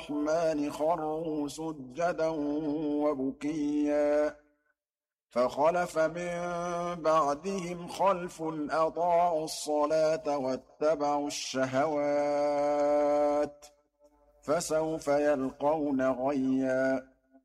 لِلرَّحْمَٰنِ خَرُّوا سُجَّدًا وَبُكِيًّا فَخَلَفَ مِن بَعْدِهِمْ خَلْفٌ أَضَاعُوا الصَّلَاةَ وَاتَّبَعُوا الشَّهَوَاتِ ۖ فَسَوْفَ يَلْقَوْنَ غَيًّا